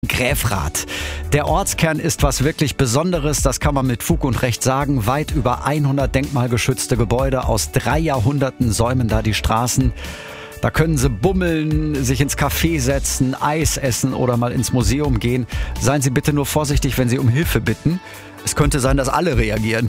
Gräfrath. Der Ortskern ist was wirklich Besonderes, das kann man mit Fug und Recht sagen. Weit über 100 denkmalgeschützte Gebäude aus 3 Jahrhunderten säumen da die Straßen. Da können Sie bummeln, sich ins Café setzen, Eis essen oder mal ins Museum gehen. Seien Sie bitte nur vorsichtig, wenn Sie um Hilfe bitten. Es könnte sein, dass alle reagieren.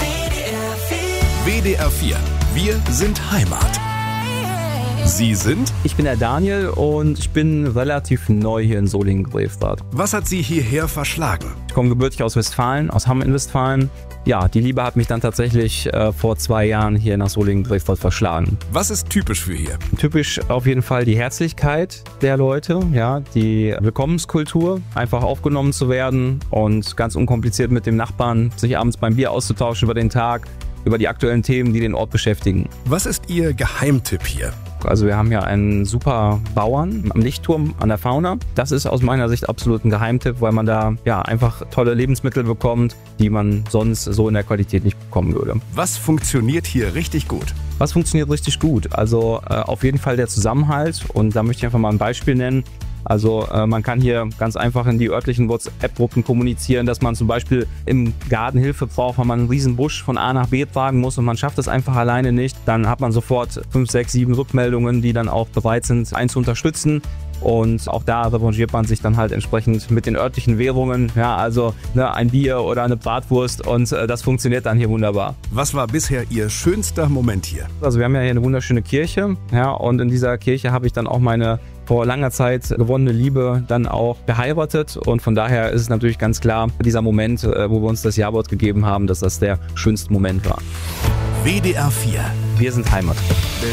WDR 4. Wir sind Heimat. Sie sind? Ich bin der Daniel und ich bin relativ neu hier in Solingen-Gräfrath. Was hat Sie hierher verschlagen? Ich komme gebürtig aus Westfalen, aus Hamm in Westfalen. Ja, die Liebe hat mich dann tatsächlich vor 2 Jahren hier nach Solingen-Gräfrath verschlagen. Was ist typisch für hier? Typisch auf jeden Fall die Herzlichkeit der Leute, ja, die Willkommenskultur, einfach aufgenommen zu werden und ganz unkompliziert mit dem Nachbarn sich abends beim Bier auszutauschen über den Tag, über die aktuellen Themen, die den Ort beschäftigen. Was ist Ihr Geheimtipp hier? Also wir haben ja einen super Bauern am Lichtturm an der Fauna. Das ist aus meiner Sicht absolut ein Geheimtipp, weil man da ja einfach tolle Lebensmittel bekommt, die man sonst so in der Qualität nicht bekommen würde. Was funktioniert hier richtig gut? Was funktioniert richtig gut? Also auf jeden Fall der Zusammenhalt, und da möchte ich einfach mal ein Beispiel nennen. Also man kann hier ganz einfach in die örtlichen WhatsApp-Gruppen kommunizieren, dass man zum Beispiel im Garten Hilfe braucht, weil man einen riesen Busch von A nach B tragen muss und man schafft es einfach alleine nicht. Dann hat man sofort 5, 6, 7 Rückmeldungen, die dann auch bereit sind, einen zu unterstützen. Und auch da revanchiert man sich dann halt entsprechend mit den örtlichen Währungen. Ja, also ein Bier oder eine Bratwurst, und das funktioniert dann hier wunderbar. Was war bisher Ihr schönster Moment hier? Also wir haben ja hier eine wunderschöne Kirche, ja, und in dieser Kirche habe ich dann auch meine vor langer Zeit gewonnene Liebe dann auch geheiratet, und von daher ist es natürlich ganz klar, dieser Moment, wo wir uns das Ja-Wort gegeben haben, dass das der schönste Moment war. WDR 4. Wir sind Heimat.